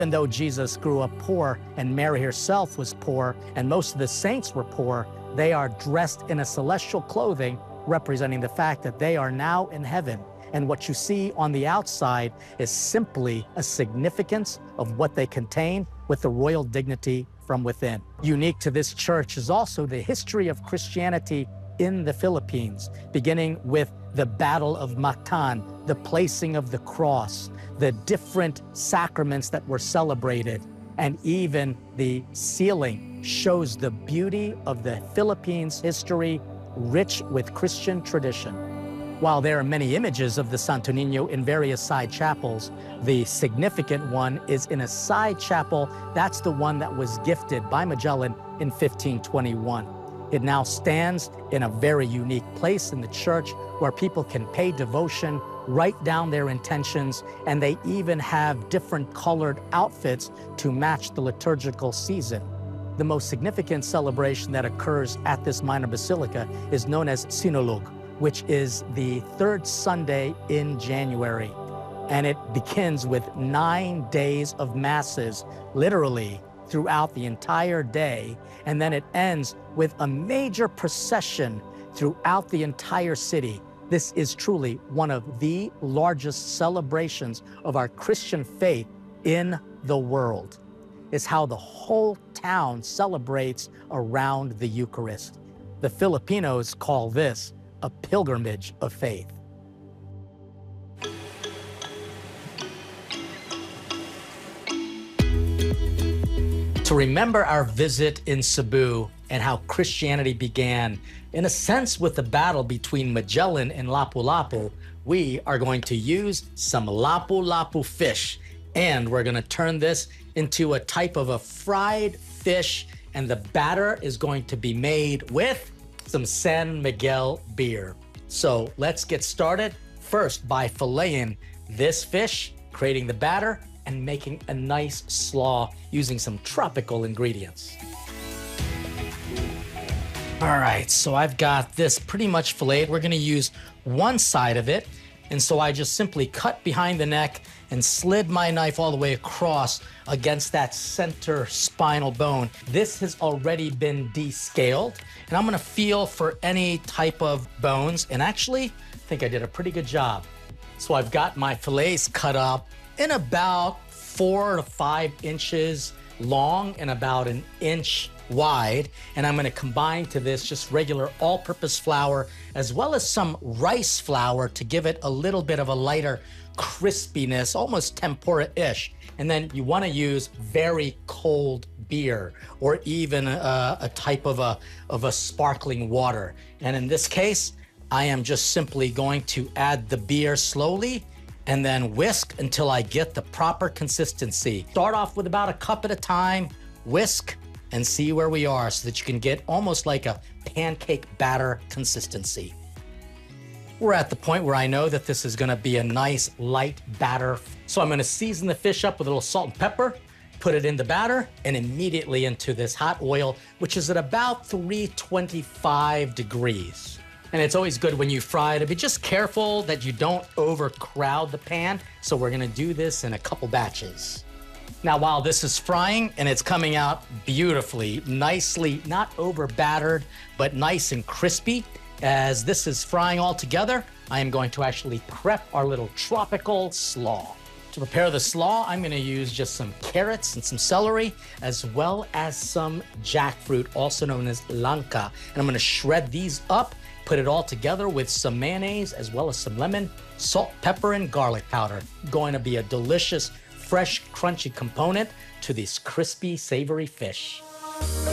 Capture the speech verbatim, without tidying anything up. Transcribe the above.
Even though Jesus grew up poor and Mary herself was poor and most of the saints were poor, they are dressed in a celestial clothing representing the fact that they are now in heaven. And what you see on the outside is simply a significance of what they contain with the royal dignity from within. Unique to this church is also the history of Christianity in the Philippines, beginning with the Battle of Mactan, the placing of the cross, the different sacraments that were celebrated, and even the sealing shows the beauty of the Philippines history, rich with Christian tradition. While there are many images of the Santo Niño in various side chapels, the significant one is in a side chapel. That's the one that was gifted by Magellan in fifteen twenty-one. It now stands in a very unique place in the church where people can pay devotion, write down their intentions, and they even have different colored outfits to match the liturgical season. The most significant celebration that occurs at this minor basilica is known as Sinulog, which is the third Sunday in January. And it begins with nine days of masses, literally throughout the entire day. And then it ends with a major procession throughout the entire city. This is truly one of the largest celebrations of our Christian faith in the world. It's how the whole town celebrates around the Eucharist. The Filipinos call this a pilgrimage of faith. To remember our visit in Cebu and how Christianity began, in a sense with the battle between Magellan and Lapu-Lapu, we are going to use some Lapu-Lapu fish, and we're going to turn this into a type of a fried fish, and the batter is going to be made with some San Miguel beer. So let's get started first by filleting this fish, creating the batter, and making a nice slaw using some tropical ingredients. All right, so I've got this pretty much filleted. We're gonna use one side of it, and so I just simply cut behind the neck and slid my knife all the way across against that center spinal bone. This has already been descaled, and I'm gonna feel for any type of bones, and actually, I think I did a pretty good job. So I've got my fillets cut up in about four to five inches long and about an inch wide, and I'm gonna combine to this just regular all-purpose flour as well as some rice flour to give it a little bit of a lighter crispiness, almost tempura-ish. And then you wanna use very cold beer or even a, a type of a, of a sparkling water. And in this case, I am just simply going to add the beer slowly and then whisk until I get the proper consistency. Start off with about a cup at a time, whisk, and see where we are so that you can get almost like a pancake batter consistency. We're at the point where I know that this is gonna be a nice light batter. So I'm gonna season the fish up with a little salt and pepper, put it in the batter, and immediately into this hot oil, which is at about three twenty-five degrees. And it's always good when you fry it to be just careful that you don't overcrowd the pan. So we're gonna do this in a couple batches. Now, while this is frying and it's coming out beautifully, nicely, not over battered, but nice and crispy, as this is frying all together, I am going to actually prep our little tropical slaw. To prepare the slaw, I'm gonna use just some carrots and some celery, as well as some jackfruit, also known as lanca. And I'm gonna shred these up, put it all together with some mayonnaise, as well as some lemon, salt, pepper, and garlic powder. Going to be a delicious, fresh, crunchy component to this crispy, savory fish.